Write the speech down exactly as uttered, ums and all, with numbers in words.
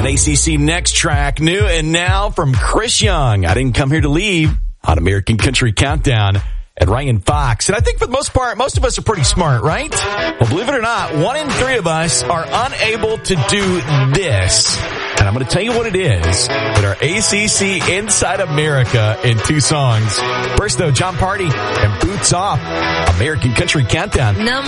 An A C C Next track, new and now from Chris Young. I didn't come here to leave on American Country Countdown at Ryan Fox. And I think for the most part, most of us are pretty smart, right? Well, believe it or not, one in three of us are unable to do this. And I'm going to tell you what it is with our A C C Inside America in two songs. First, though, John Party and Boots Off, American Country Countdown. Number